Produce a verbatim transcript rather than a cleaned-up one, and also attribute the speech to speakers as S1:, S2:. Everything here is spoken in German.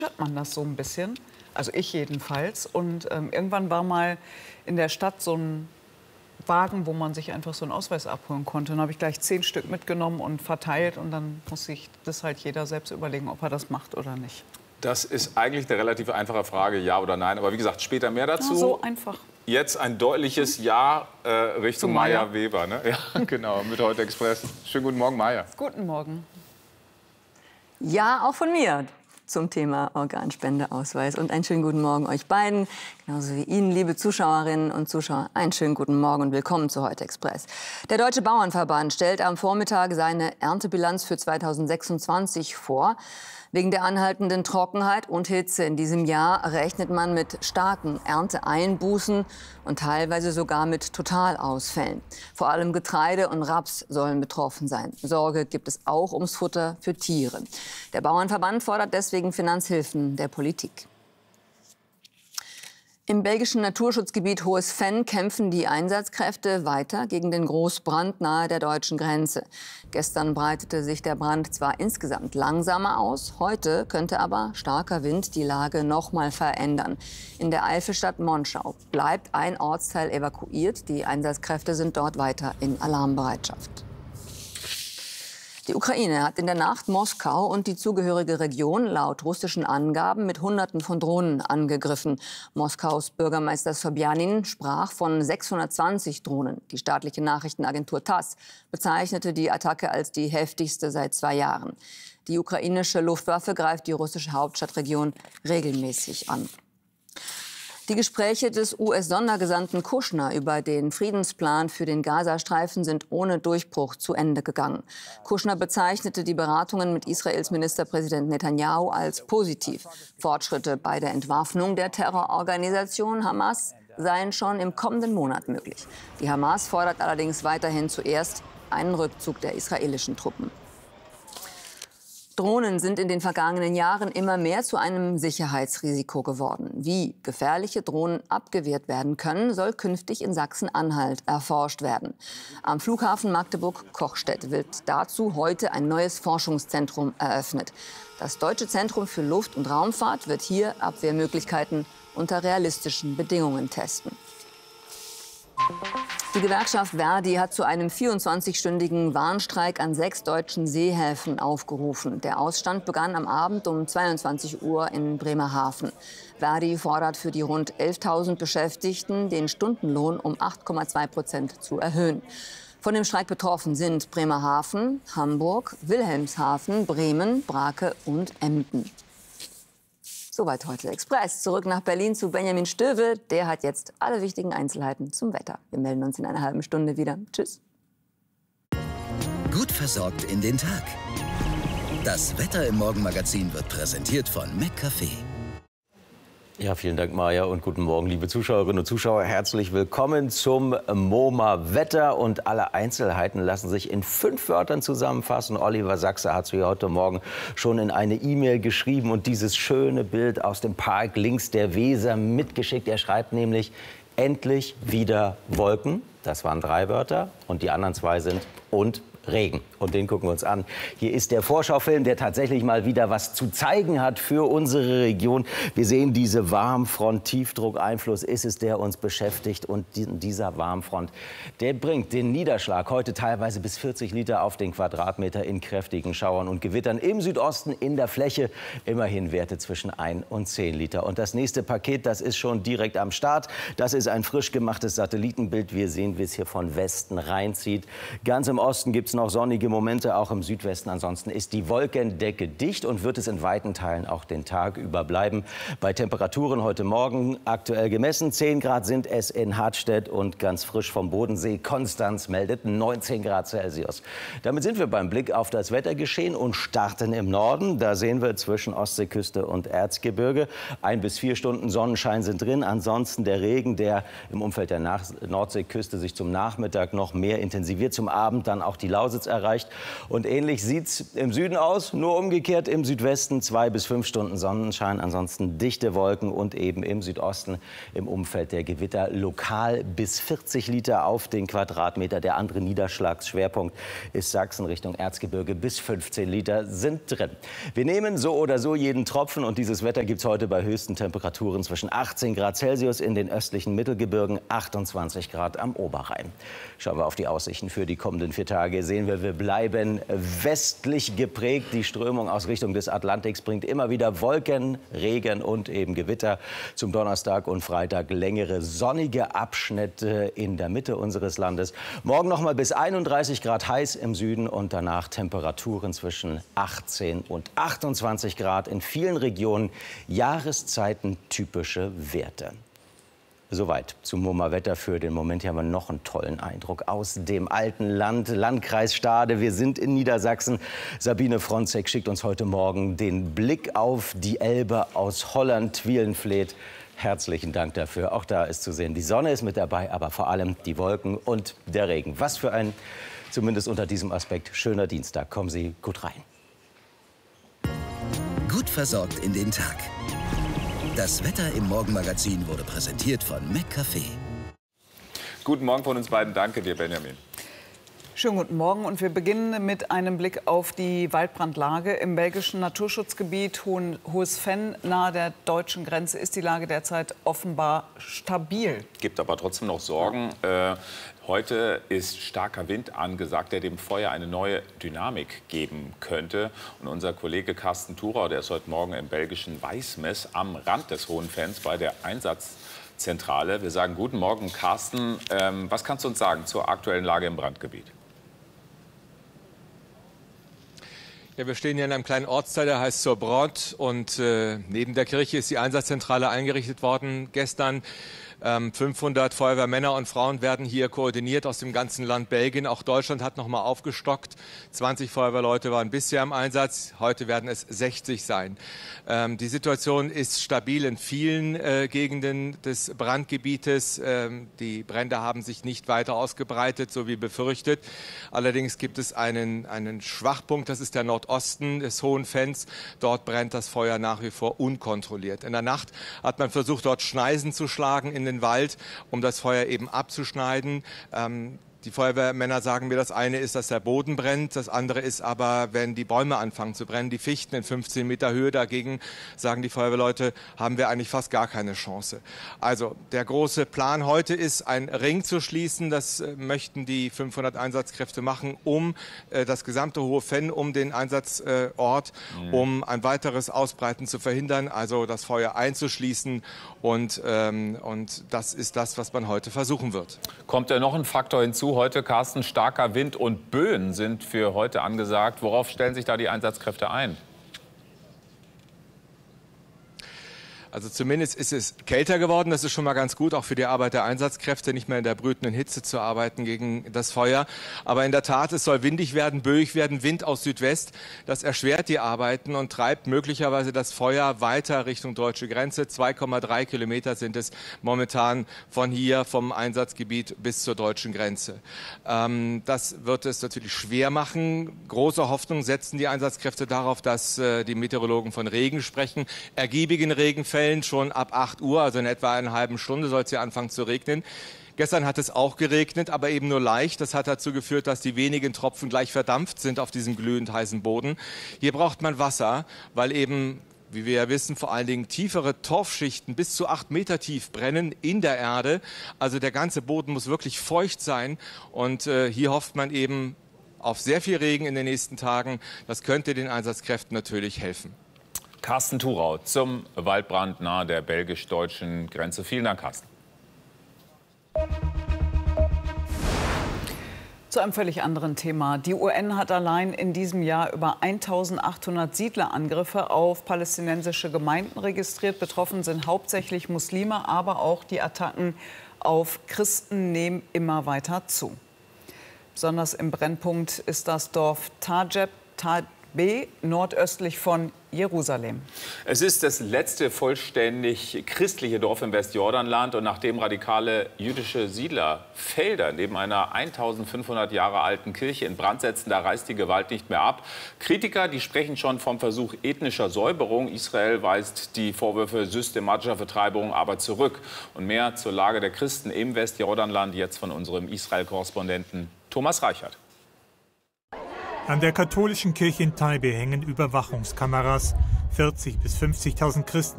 S1: hört man das so ein bisschen. Also ich jedenfalls. Und ähm, irgendwann war mal in der Stadt so ein Wagen, wo man sich einfach so einen Ausweis abholen konnte. Dann habe ich gleich zehn Stück mitgenommen und verteilt. Und dann muss sich das halt jeder selbst überlegen, ob er das macht oder nicht.
S2: Das ist eigentlich eine relativ einfache Frage, ja oder nein. Aber wie gesagt, später mehr dazu.
S1: Ja, so einfach.
S2: Jetzt ein deutliches Ja äh, Richtung
S1: Maja.
S2: Maja Weber. Ne? Ja, genau, mit Heute Express. Schönen guten Morgen, Maja.
S1: Guten Morgen.
S3: Ja, auch von mir zum Thema Organspendeausweis. Und einen schönen guten Morgen euch beiden, genauso wie Ihnen, liebe Zuschauerinnen und Zuschauer. Einen schönen guten Morgen und willkommen zu Heute Express. Der Deutsche Bauernverband stellt am Vormittag seine Erntebilanz für zweitausendsechsundzwanzig vor. Wegen der anhaltenden Trockenheit und Hitze in diesem Jahr rechnet man mit starken Ernteeinbußen und teilweise sogar mit Totalausfällen. Vor allem Getreide und Raps sollen betroffen sein. Sorge gibt es auch ums Futter für Tiere. Der Bauernverband fordert deswegen Finanzhilfen der Politik. Im belgischen Naturschutzgebiet Hohes Venn kämpfen die Einsatzkräfte weiter gegen den Großbrand nahe der deutschen Grenze. Gestern breitete sich der Brand zwar insgesamt langsamer aus, heute könnte aber starker Wind die Lage noch mal verändern. In der Eifelstadt Monschau bleibt ein Ortsteil evakuiert. Die Einsatzkräfte sind dort weiter in Alarmbereitschaft. Die Ukraine hat in der Nacht Moskau und die zugehörige Region laut russischen Angaben mit Hunderten von Drohnen angegriffen. Moskaus Bürgermeister Sobjanin sprach von sechshundertzwanzig Drohnen. Die staatliche Nachrichtenagentur TASS bezeichnete die Attacke als die heftigste seit zwei Jahren. Die ukrainische Luftwaffe greift die russische Hauptstadtregion regelmäßig an. Die Gespräche des U S-Sondergesandten Kushner über den Friedensplan für den Gazastreifen sind ohne Durchbruch zu Ende gegangen. Kushner bezeichnete die Beratungen mit Israels Ministerpräsident Netanyahu als positiv. Fortschritte bei der Entwaffnung der Terrororganisation Hamas seien schon im kommenden Monat möglich. Die Hamas fordert allerdings weiterhin zuerst einen Rückzug der israelischen Truppen. Drohnen sind in den vergangenen Jahren immer mehr zu einem Sicherheitsrisiko geworden. Wie gefährliche Drohnen abgewehrt werden können, soll künftig in Sachsen-Anhalt erforscht werden. Am Flughafen Magdeburg-Kochstedt wird dazu heute ein neues Forschungszentrum eröffnet. Das Deutsche Zentrum für Luft- und Raumfahrt wird hier Abwehrmöglichkeiten unter realistischen Bedingungen testen. Die Gewerkschaft ver.di hat zu einem vierundzwanzigstündigen Warnstreik an sechs deutschen Seehäfen aufgerufen. Der Ausstand begann am Abend um zweiundzwanzig Uhr in Bremerhaven. ver.di fordert für die rund elftausend Beschäftigten, den Stundenlohn um acht Komma zwei Prozent zu erhöhen. Von dem Streik betroffen sind Bremerhaven, Hamburg, Wilhelmshaven, Bremen, Brake und Emden. Soweit Heute Express. Zurück nach Berlin zu Benjamin Stöwe. Der hat jetzt alle wichtigen Einzelheiten zum Wetter. Wir melden uns in einer halben Stunde wieder. Tschüss.
S4: Gut versorgt in den Tag. Das Wetter im Morgenmagazin wird präsentiert von McCafé.
S5: Ja, vielen Dank, Maja, und guten Morgen, liebe Zuschauerinnen und Zuschauer. Herzlich willkommen zum MoMA-Wetter. Und alle Einzelheiten lassen sich in fünf Wörtern zusammenfassen. Oliver Sachse hat sie heute Morgen schon in eine E-Mail geschrieben und dieses schöne Bild aus dem Park links der Weser mitgeschickt. Er schreibt nämlich, endlich wieder Wolken. Das waren drei Wörter und die anderen zwei sind und Regen. Und den gucken wir uns an. Hier ist der Vorschaufilm, der tatsächlich mal wieder was zu zeigen hat für unsere Region. Wir sehen diese Warmfront, Tiefdruckeinfluss ist es, der uns beschäftigt. Und dieser Warmfront, der bringt den Niederschlag heute teilweise bis vierzig Liter auf den Quadratmeter in kräftigen Schauern und Gewittern. Im Südosten in der Fläche immerhin Werte zwischen ein und zehn Liter. Und das nächste Paket, das ist schon direkt am Start. Das ist ein frisch gemachtes Satellitenbild. Wir sehen, wie es hier von Westen reinzieht. Ganz im Osten gibt es noch sonnige Momente, auch im Südwesten. Ansonsten ist die Wolkendecke dicht und wird es in weiten Teilen auch den Tag über bleiben. Bei Temperaturen heute Morgen aktuell gemessen zehn Grad sind es in Hartstedt und ganz frisch vom Bodensee. Konstanz meldet neunzehn Grad Celsius. Damit sind wir beim Blick auf das Wettergeschehen und starten im Norden. Da sehen wir zwischen Ostseeküste und Erzgebirge ein bis vier Stunden Sonnenschein sind drin. Ansonsten der Regen, der im Umfeld der Nach- Nordseeküste sich zum Nachmittag noch mehr intensiviert. Zum Abend dann auch die Lauf Lausitz erreicht. Und ähnlich sieht es im Süden aus, nur umgekehrt im Südwesten zwei bis fünf Stunden Sonnenschein, ansonsten dichte Wolken und eben im Südosten im Umfeld der Gewitter lokal bis vierzig Liter auf den Quadratmeter. Der andere Niederschlagsschwerpunkt ist Sachsen Richtung Erzgebirge, bis fünfzehn Liter sind drin. Wir nehmen so oder so jeden Tropfen und dieses Wetter gibt es heute bei höchsten Temperaturen zwischen achtzehn Grad Celsius in den östlichen Mittelgebirgen, achtundzwanzig Grad am Oberrhein. Schauen wir auf die Aussichten für die kommenden vier Tage, sehen wir, wir bleiben westlich geprägt. Die Strömung aus Richtung des Atlantiks bringt immer wieder Wolken, Regen und eben Gewitter. Zum Donnerstag und Freitag längere sonnige Abschnitte in der Mitte unseres Landes. Morgen noch mal bis einunddreißig Grad heiß im Süden und danach Temperaturen zwischen achtzehn und achtundzwanzig Grad. In vielen Regionen jahreszeitentypische Werte. Soweit zum MoMA-Wetter für den Moment. Hier haben wir noch einen tollen Eindruck aus dem alten Land, Landkreis Stade. Wir sind in Niedersachsen. Sabine Fronzek schickt uns heute Morgen den Blick auf die Elbe aus Holland-Wielenfleth. Herzlichen Dank dafür. Auch da ist zu sehen, die Sonne ist mit dabei, aber vor allem die Wolken und der Regen. Was für ein, zumindest unter diesem Aspekt, schöner Dienstag. Kommen Sie gut rein.
S4: Gut versorgt in den Tag. Das Wetter im Morgenmagazin wurde präsentiert von McCafé.
S2: Guten Morgen von uns beiden. Danke dir, Benjamin.
S1: Schönen guten Morgen und wir beginnen mit einem Blick auf die Waldbrandlage. Im belgischen Naturschutzgebiet Hohen, Hohes Venn nahe der deutschen Grenze ist die Lage derzeit offenbar stabil.
S2: Gibt aber trotzdem noch Sorgen. Äh, heute ist starker Wind angesagt, der dem Feuer eine neue Dynamik geben könnte. Und unser Kollege Carsten Thurau, der ist heute Morgen im belgischen Wijsmes am Rand des Hohen Venns bei der Einsatzzentrale. Wir sagen guten Morgen, Carsten. Ähm, was kannst du uns sagen zur aktuellen Lage im Brandgebiet?
S6: Ja, wir stehen hier in einem kleinen Ortsteil, der heißt Surbrot, und äh, neben der Kirche ist die Einsatzzentrale eingerichtet worden gestern. Ähm, fünfhundert Feuerwehrmänner und Frauen werden hier koordiniert aus dem ganzen Land Belgien. Auch Deutschland hat noch mal aufgestockt. zwanzig Feuerwehrleute waren bisher im Einsatz. Heute werden es sechzig sein. Ähm, die Situation ist stabil in vielen äh, Gegenden des Brandgebietes. Ähm, die Brände haben sich nicht weiter ausgebreitet, so wie befürchtet. Allerdings gibt es einen, einen Schwachpunkt. Das ist der Nordosten des Hohen Venns. Dort brennt das Feuer nach wie vor unkontrolliert. In der Nacht hat man versucht, dort Schneisen zu schlagen in den Wald, um das Feuer eben abzuschneiden. Ähm, Die Feuerwehrmänner sagen mir, das eine ist, dass der Boden brennt, das andere ist aber, wenn die Bäume anfangen zu brennen, die Fichten in fünfzehn Meter Höhe. Dagegen, sagen die Feuerwehrleute, haben wir eigentlich fast gar keine Chance. Also der große Plan heute ist, einen Ring zu schließen. Das äh, möchten die fünfhundert Einsatzkräfte machen, um äh, das gesamte Hohe Venn, um den Einsatzort, äh, mhm. um ein weiteres Ausbreiten zu verhindern, also das Feuer einzuschließen. Und, ähm, und das ist das, was man heute versuchen wird.
S2: Kommt da noch ein Faktor hinzu? Heute, Carsten, starker Wind und Böen sind für heute angesagt. Worauf stellen sich da die Einsatzkräfte ein?
S6: Also zumindest ist es kälter geworden. Das ist schon mal ganz gut, auch für die Arbeit der Einsatzkräfte, nicht mehr in der brütenden Hitze zu arbeiten gegen das Feuer. Aber in der Tat, es soll windig werden, böig werden, Wind aus Südwest. Das erschwert die Arbeiten und treibt möglicherweise das Feuer weiter Richtung deutsche Grenze. zwei Komma drei Kilometer sind es momentan von hier, vom Einsatzgebiet bis zur deutschen Grenze. Ähm, das wird es natürlich schwer machen. Große Hoffnung setzen die Einsatzkräfte darauf, dass äh, die Meteorologen von Regen sprechen, ergiebigen Regenfällen. Schon ab acht Uhr, also in etwa einer halben Stunde, soll es hier anfangen zu regnen. Gestern hat es auch geregnet, aber eben nur leicht. Das hat dazu geführt, dass die wenigen Tropfen gleich verdampft sind auf diesem glühend heißen Boden. Hier braucht man Wasser, weil eben, wie wir ja wissen, vor allen Dingen tiefere Torfschichten bis zu acht Meter tief brennen in der Erde. Also der ganze Boden muss wirklich feucht sein. Und äh, hier hofft man eben auf sehr viel Regen in den nächsten Tagen. Das könnte den Einsatzkräften natürlich helfen.
S2: Carsten Thurau zum Waldbrand nahe der belgisch-deutschen Grenze. Vielen Dank, Carsten.
S1: Zu einem völlig anderen Thema. Die U N hat allein in diesem Jahr über eintausendachthundert Siedlerangriffe auf palästinensische Gemeinden registriert. Betroffen sind hauptsächlich Muslime, aber auch die Attacken auf Christen nehmen immer weiter zu. Besonders im Brennpunkt ist das Dorf Tajeb, Tajeb nordöstlich von Jerusalem.
S2: Es ist das letzte vollständig christliche Dorf im Westjordanland. Und nachdem radikale jüdische Siedler Felder neben einer eintausendfünfhundert Jahre alten Kirche in Brand setzen, da reißt die Gewalt nicht mehr ab. Kritiker, die sprechen schon vom Versuch ethnischer Säuberung. Israel weist die Vorwürfe systematischer Vertreibung aber zurück. Und mehr zur Lage der Christen im Westjordanland jetzt von unserem Israel-Korrespondenten Thomas Reichert.
S7: An der katholischen Kirche in Taibe hängen Überwachungskameras. vierzigtausend bis fünfzigtausend Christen